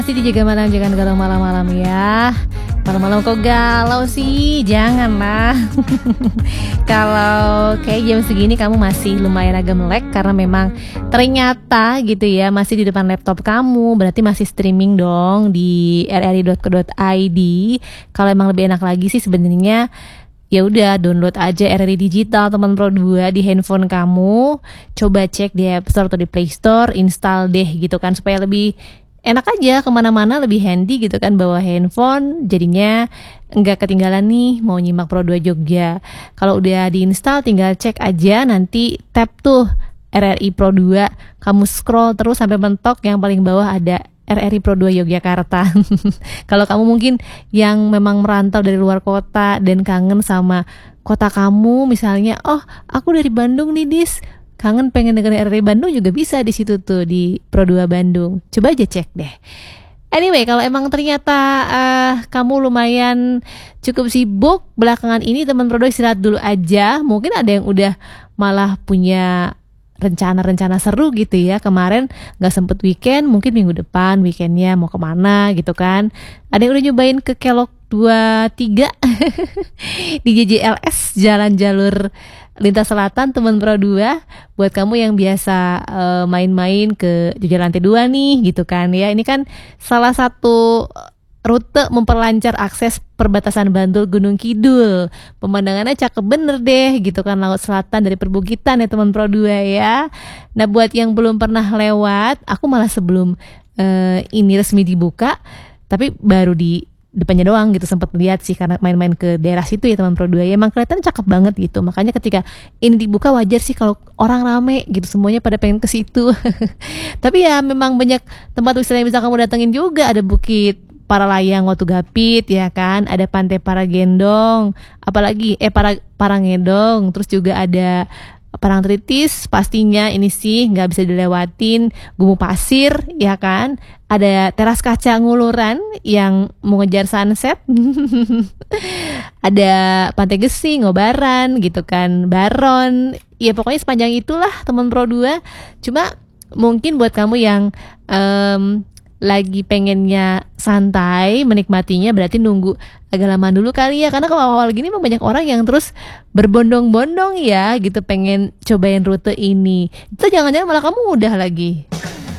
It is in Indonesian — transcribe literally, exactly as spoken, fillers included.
Pasti dijaga malam, jangan galau malam-malam ya. Malam-malam kok galau sih, janganlah. Kalau kayak jam segini kamu masih lumayan agak melek karena memang ternyata gitu ya masih di depan laptop kamu, berarti masih streaming dong di r r i dot co dot i d. Kalau emang lebih enak lagi sih sebenarnya ya udah download aja R R I Digital teman Pro dua di handphone kamu. Coba cek di App Store atau di Play Store, install deh gitu kan supaya lebih enak aja kemana-mana, lebih handy gitu kan bawa handphone, jadinya nggak ketinggalan nih mau nyimak Pro dua Jogja. Kalau udah diinstal tinggal cek aja, nanti tap tuh R R I Pro dua, kamu scroll terus sampai mentok yang paling bawah ada R R I Pro dua Yogyakarta. Kalau kamu mungkin yang memang merantau dari luar kota dan kangen sama kota kamu, misalnya, oh aku dari Bandung nih Dis, kangen pengen dengerin R R I Bandung juga bisa di situ tuh di Pro dua Bandung. Coba aja cek deh. Anyway, kalau emang ternyata uh, kamu lumayan cukup sibuk belakangan ini, teman Pro dua istirahat dulu aja. Mungkin ada yang udah malah punya rencana-rencana seru gitu ya. Kemarin gak sempet weekend, mungkin minggu depan weekendnya mau kemana gitu kan. Ada yang udah nyobain ke Kelok dua tiga di J J L S, Jalan Jalur Lintas Selatan teman Pro dua. Buat kamu yang biasa uh, main-main ke Jogja Lantai dua nih gitu kan ya. Ini kan salah satu rute memperlancar akses perbatasan Bantul Gunung Kidul. Pemandangannya cakep bener deh gitu kan, laut selatan dari perbukitan ya teman Pro dua ya. Nah buat yang belum pernah lewat, aku malah sebelum uh, ini resmi dibuka, tapi baru di depannya doang gitu sempat lihat sih karena main-main ke daerah situ ya teman Pro dua ya, emang kelihatan cakep banget gitu. Makanya ketika ini dibuka wajar sih kalau orang rame gitu, semuanya pada pengen ke situ. Tapi ya memang banyak tempat wisata yang bisa kamu datengin juga. Ada Bukit Paralayang Watu Gapit ya kan, ada Pantai Paragendong, apalagi eh para Parangedong, terus juga ada Parangtritis, pastinya ini sih nggak bisa dilewatin. Gumuk Pasir ya kan, ada Teras Kaca Nguluran yang mau ngejar sunset. Ada Pantai Gesing, Ngobaran gitu kan, Baron, ya pokoknya sepanjang itulah teman Pro dua. Cuma mungkin buat kamu yang um, lagi pengennya santai menikmatinya, berarti nunggu agak lama dulu kali ya, karena kalau awal gini memang banyak orang yang terus berbondong-bondong ya gitu pengen cobain rute ini. Itu jangan-jangan malah kamu udah lagi